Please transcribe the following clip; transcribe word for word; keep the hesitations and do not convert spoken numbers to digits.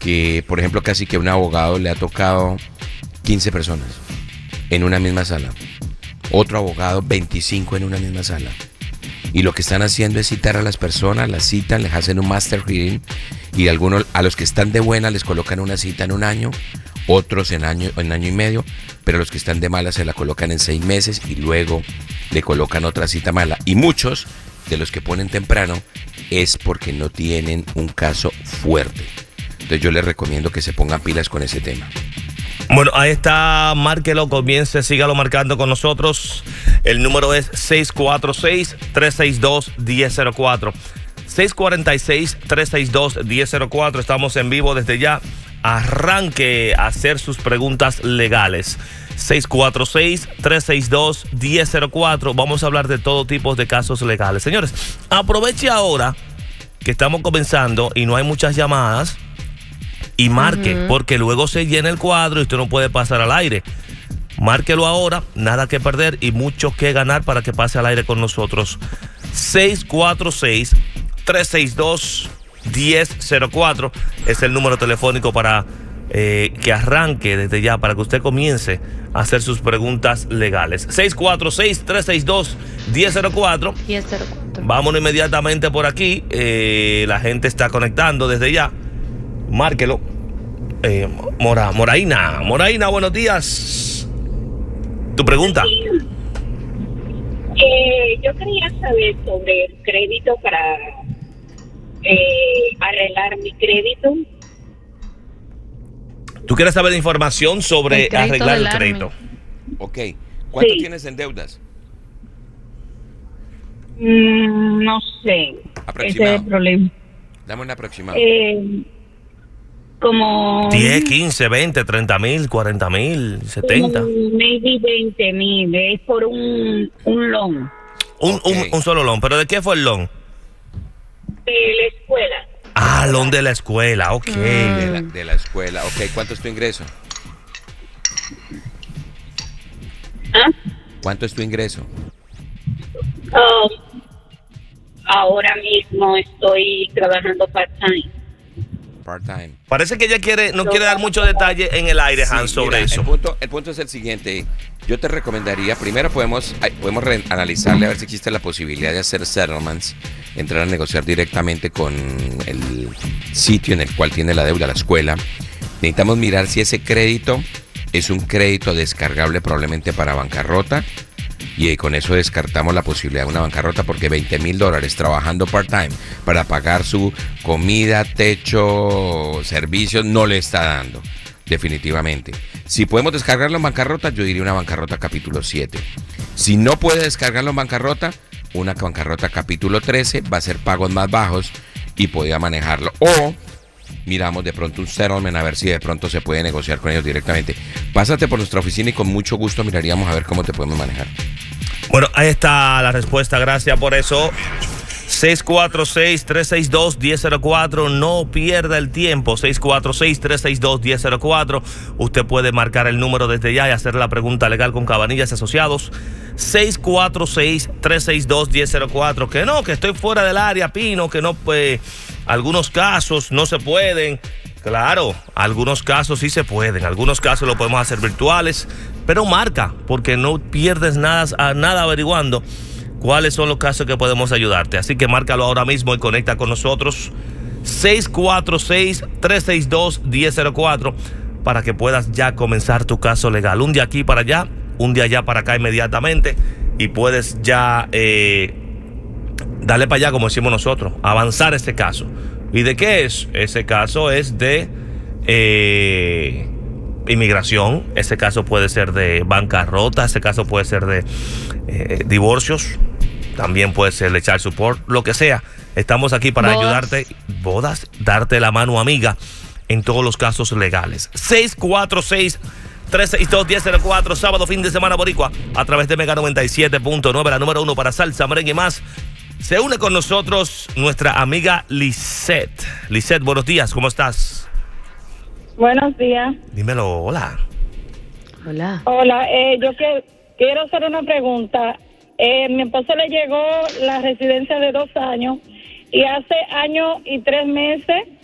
que, por ejemplo, casi que un abogado le ha tocado quince personas en una misma sala. Otro abogado, veinticinco en una misma sala. Y lo que están haciendo es citar a las personas, las citan, les hacen un master hearing y algunos, a los que están de buena les colocan una cita en un año, otros en año, en año y medio, pero a los que están de mala se la colocan en seis meses y luego le colocan otra cita mala. Y muchos de los que ponen temprano es porque no tienen un caso fuerte. Entonces yo les recomiendo que se pongan pilas con ese tema. Bueno, ahí está, márquelo, comience, sígalo marcando con nosotros. El número es seis cuatro seis, tres seis dos, uno cero cero cuatro. seis cuatro seis, tres seis dos, uno cero cero cuatro. Estamos en vivo desde ya. Arranque a hacer sus preguntas legales. seis cuatro seis, tres seis dos, uno cero cero cuatro. Vamos a hablar de todo tipo de casos legales. Señores, aproveche ahora que estamos comenzando y no hay muchas llamadas. Y marque, uh-huh. porque luego se llena el cuadro y usted no puede pasar al aire. Márquelo ahora, nada que perder y mucho que ganar para que pase al aire con nosotros. seis cuatro seis, tres seis dos, uno cero cero cuatro es el número telefónico para eh, que arranque desde ya, para que usted comience a hacer sus preguntas legales. seis cuatro seis, tres seis dos, uno cero cero cuatro. Vámonos inmediatamente por aquí. Eh, la gente está conectando desde ya. Márquelo. Eh, Mora, Moraína, Moraína, buenos días. ¿Tu pregunta? Eh, yo quería saber sobre el crédito para eh, arreglar mi crédito. ¿Tú quieres saber información sobre el arreglar el crédito? Ok. ¿Cuánto Sí. tienes en deudas? Mm, no sé. Aproximado. Ese es el problema. Dame un aproximado. Eh, como... diez, quince, veinte, treinta mil, cuarenta mil, setenta. como maybe veinte mil. Es por un, un loan Un, Ok. un, un solo loan. ¿Pero de qué fue el loan? de la escuela. Ah, loan de la escuela, ok. De la, de la escuela. Ok, ¿cuánto es tu ingreso? ¿Ah? ¿Cuánto es tu ingreso? Oh, ahora mismo estoy trabajando part-time. Part-time. Parece que ella quiere, no quiere dar mucho detalle en el aire, Sí, Hans, sobre mira, eso. El punto, el punto es el siguiente. Yo te recomendaría, primero podemos, ay, podemos re- analizarle a ver si existe la posibilidad de hacer settlements, entrar a negociar directamente con el sitio en el cual tiene la deuda, la escuela. Necesitamos mirar si ese crédito es un crédito descargable probablemente para bancarrota. Y con eso descartamos la posibilidad de una bancarrota, porque veinte mil dólares trabajando part-time para pagar su comida, techo, servicios, no le está dando, definitivamente. Si podemos descargarlo en bancarrota, yo diría una bancarrota capítulo siete. Si no puede descargarlo en bancarrota, una bancarrota capítulo trece, va a ser pagos más bajos y podría manejarlo. O miramos de pronto un settlement, a ver si de pronto se puede negociar con ellos directamente. Pásate por nuestra oficina y con mucho gusto miraríamos a ver cómo te podemos manejar. Bueno, ahí está la respuesta, gracias por eso. seis cuatro seis, tres seis dos, uno cero cero cuatro, no pierda el tiempo. seis cuatro seis, tres seis dos, uno cero cero cuatro. Usted puede marcar el número desde ya y hacer la pregunta legal con Cabanillas Asociados. seis cuatro seis, tres seis dos, uno cero cero cuatro. Que no, que estoy fuera del área, Pino, que no, pues, algunos casos no se pueden. Claro, algunos casos sí se pueden, algunos casos lo podemos hacer virtuales, pero marca, porque no pierdes nada, nada averiguando cuáles son los casos que podemos ayudarte. Así que márcalo ahora mismo y conecta con nosotros. seis cuatro seis, tres seis dos, uno cero cero cuatro para que puedas ya comenzar tu caso legal. Un día aquí para allá, un día allá para acá inmediatamente, y puedes ya eh, darle para allá, como decimos nosotros, avanzar este caso. ¿Y de qué es? Ese caso es de eh, inmigración, ese caso puede ser de bancarrota, ese caso puede ser de eh, divorcios, también puede ser de child support, lo que sea. Estamos aquí para bodas. ayudarte, bodas, darte la mano amiga en todos los casos legales. seis cuatro seis, tres seis dos, uno cero cero cuatro, sábado, fin de semana boricua, a través de Mega noventa y siete punto nueve, la número uno para salsa, merengue y más. Se une con nosotros nuestra amiga Lisette. Lisette, buenos días, ¿cómo estás? Buenos días. Dímelo, hola. Hola. Hola, eh, yo que, quiero hacer una pregunta. Eh, mi esposo le llegó la residencia de dos años y hace año y tres meses